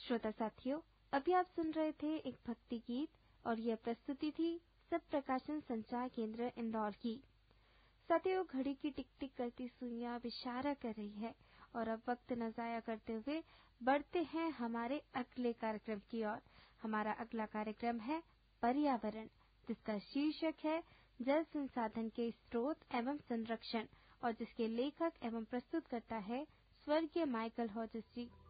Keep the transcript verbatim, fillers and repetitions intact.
श्रोता साथियों, अभी आप सुन रहे थे एक भक्ति गीत और यह प्रस्तुति थी सब प्रकाशन संचार केंद्र इंदौर की। साथियों, घड़ी की टिक टिक करती सुइयां इशारा कर रही है और अब वक्त न जाया करते हुए बढ़ते हैं हमारे अगले कार्यक्रम की ओर। हमारा अगला कार्यक्रम है पर्यावरण, जिसका शीर्षक है जल संसाधन के स्रोत एवं संरक्षण और जिसके लेखक एवं प्रस्तुतकर्ता है स्वर्गीय माइकल हॉजेस जी।